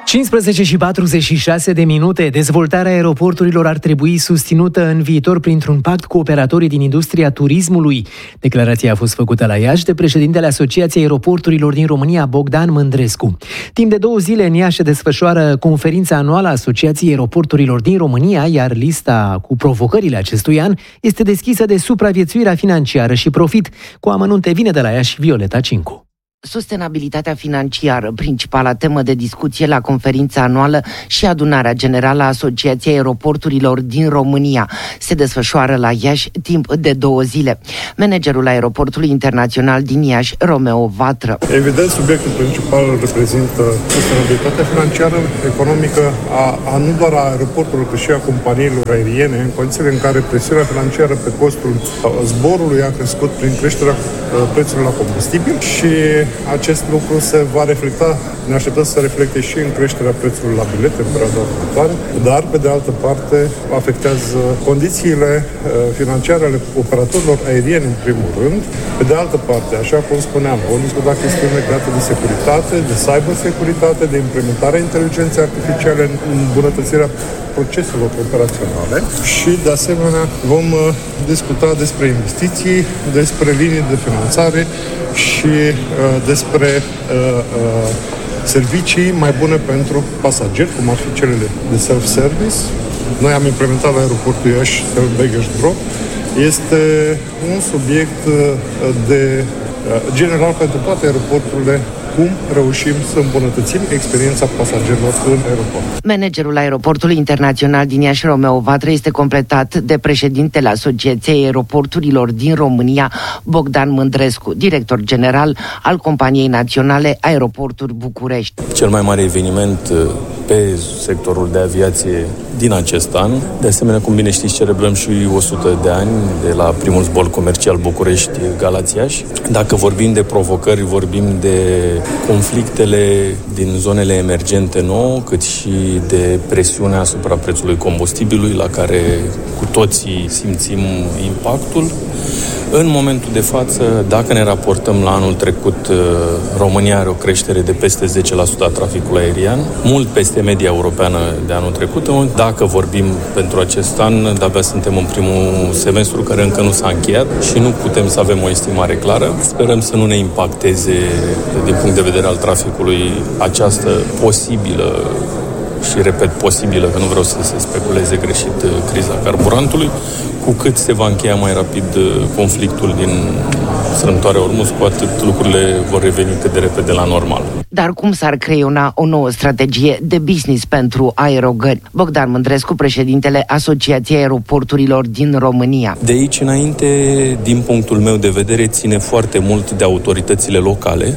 15:46. Dezvoltarea aeroporturilor ar trebui susținută în viitor printr-un pact cu operatorii din industria turismului. Declarația a fost făcută la Iași de președintele Asociației Aeroporturilor din România, Bogdan Mândrescu. Timp de 2 zile în Iași se desfășoară conferința anuală a Asociației Aeroporturilor din România, iar lista cu provocările acestui an este deschisă de supraviețuirea financiară și profit. Cu amănunte vine de la Iași Violeta Cincu. Sustenabilitatea financiară, principala temă de discuție la conferința anuală și adunarea generală a Asociației Aeroporturilor din România, se desfășoară la Iași timp de 2 zile. Managerul Aeroportului Internațional din Iași, Romeo Vatră. Evident, subiectul principal reprezintă sustenabilitatea financiară, economică, a nu doar a aeroporturilor, cât și a companiilor aeriene, în condițiile în care presiunea financiară pe costul zborului a crescut prin creșterea prețului la combustibil și acest lucru se va reflecta, ne așteptăm să se reflecte și în creșterea prețului la bilete în perioada următoare, dar, pe de altă parte, afectează condițiile financiare ale operatorilor aerieni, în primul rând. Pe de altă parte, așa cum spuneam, vom discuta chestiuni legate de securitate, de cybersecuritate, de implementarea inteligenței artificiale în îmbunătățirea proceselor operaționale și, de asemenea, vom discuta despre investiții, despre linii de finanțare și despre servicii mai bune pentru pasageri, cum ar fi cele de self-service. Noi am implementat la aeroportul Iași self-baggage drop. Este un subiect general pentru toate aeroporturile, cum reușim să îmbunătățim experiența pasagerilor în aeroport. Managerul Aeroportului Internațional din Iași, Romeo Vatră, este completat de președintele Asociației Aeroporturilor din România, Bogdan Mândrescu, director general al Companiei Naționale Aeroporturi București. Cel mai mare eveniment pe sectorul de aviație din acest an. De asemenea, cum bine știți, celebrăm și 100 de ani de la primul zbor comercial București-Galați-Iași. Dacă vorbim de provocări, vorbim de conflictele din zonele emergente nouă, cât și de presiunea asupra prețului combustibilului, la care cu toții simțim impactul. În momentul de față, dacă ne raportăm la anul trecut, România are o creștere de peste 10% a traficului aerian, mult peste media europeană de anul trecut. Dacă vorbim pentru acest an, de-abia suntem în primul semestru care încă nu s-a încheiat și nu putem să avem o estimare clară. Sperăm să nu ne impacteze din punct de vedere al traficului această posibilă, și repet posibilă, că nu vreau să se speculeze greșit, criza carburantului. Cu cât se va încheia mai rapid conflictul din strâmtoarea Ormuz, cu atât lucrurile vor reveni cât de repede la normal. Dar cum s-ar creiona o nouă strategie de business pentru aerogări? Bogdan Mândrescu, președintele Asociației Aeroporturilor din România. De aici înainte, din punctul meu de vedere, ține foarte mult de autoritățile locale,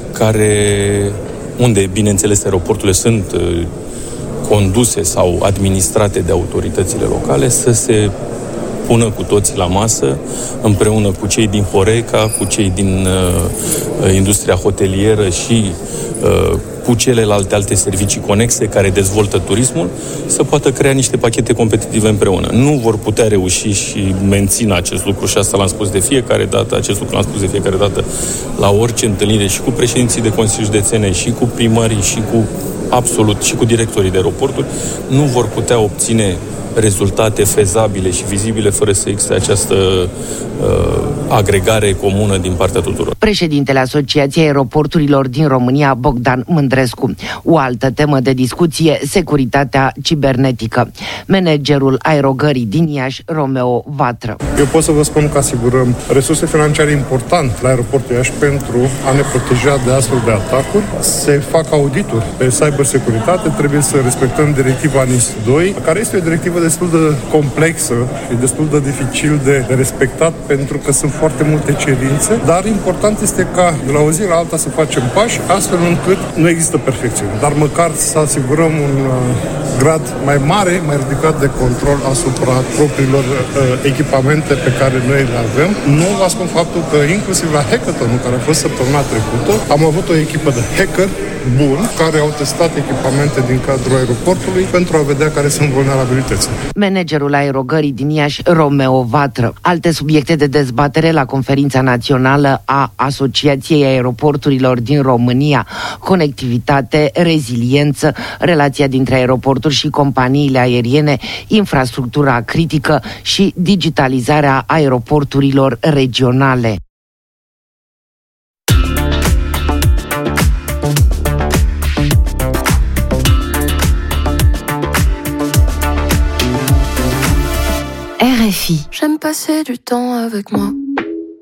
unde, bineînțeles, aeroporturile sunt conduse sau administrate de autoritățile locale, să se pună cu toții la masă, împreună cu cei din Horeca, cu cei din industria hotelieră și cu celelalte alte servicii conexe care dezvoltă turismul, să poată crea niște pachete competitive împreună. Nu vor putea reuși și mențin acest lucru și asta l-am spus de fiecare dată, la orice întâlnire și cu președinții de consilii județene și cu primarii și cu directorii de aeroporturi, nu vor putea obține rezultate fezabile și vizibile fără să existe această agregare comună din partea tuturor. Președintele Asociației Aeroporturilor din România, Bogdan Mândrescu. O altă temă de discuție, securitatea cibernetică. Managerul aerogării din Iași, Romeo Vatră. Eu pot să vă spun că asigurăm resurse financiare importante la aeroportul Iași pentru a ne proteja de astfel de atacuri. Se fac audituri pe cybersecuritate, trebuie să respectăm directiva NIS-2, care este o directivă destul de complexă și destul de dificil de respectat, pentru că sunt foarte multe cerințe, dar important este ca de la o zi la alta să facem pași, astfel încât nu există perfecțiune, dar măcar să asigurăm un grad mai mare, mai ridicat de control asupra propriilor echipamente pe care noi le avem. Nu vă spun faptul că inclusiv la hackathon-ul care a fost săptămâna trecută, am avut o echipă de hacker bun care au testat echipamente din cadrul aeroportului pentru a vedea care sunt vulnerabilitățile. Managerul aerogării din Iași, Romeo Vatră. Alte subiecte de dezbatere la conferința națională a Asociației Aeroporturilor din România: conectivitate, reziliență, relația dintre aeroporturi și companiile aeriene, infrastructura critică și digitalizarea aeroporturilor regionale. RFI. J'aime passer du temps avec moi.